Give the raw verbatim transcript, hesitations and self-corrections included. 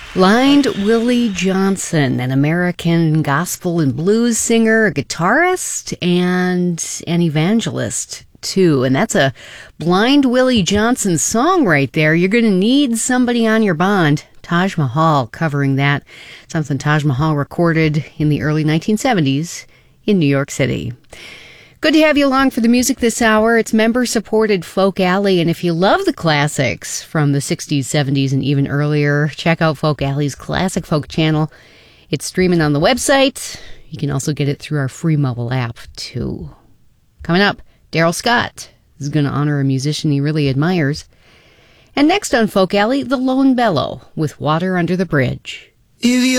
Blind Willie Johnson, an American gospel and blues singer, a guitarist, and an evangelist, too. And that's a Blind Willie Johnson song right there. You're going to need somebody on your bond. Taj Mahal covering that. Something Taj Mahal recorded in the early nineteen seventies in New York City. Good to have you along for the music this hour. It's member-supported Folk Alley, and if you love the classics from the sixties, seventies, and even earlier, check out Folk Alley's Classic Folk channel. It's streaming on the website. You can also get it through our free mobile app, too. Coming up, Daryl Scott is going to honor a musician he really admires. And next on Folk Alley, The Lone Bellow with Water Under the Bridge. If you